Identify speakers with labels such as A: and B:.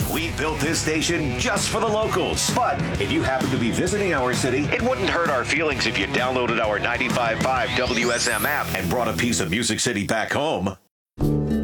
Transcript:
A: We built this station just for the locals. But if you happen to be visiting our city, it wouldn't hurt our feelings if you downloaded our 95.5 WSM app and brought a piece of Music City back home.